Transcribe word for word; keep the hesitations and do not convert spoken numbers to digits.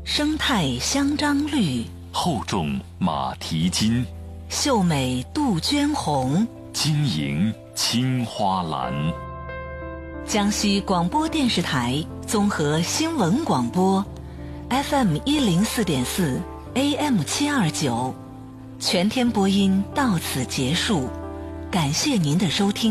生态香樟绿， 厚重马蹄金， 秀美杜鹃红， 晶莹青花蓝。 江西广播电视台综合新闻广播 F M 一零四点四 A M 七二九，全天播音到此结束，感谢您的收听。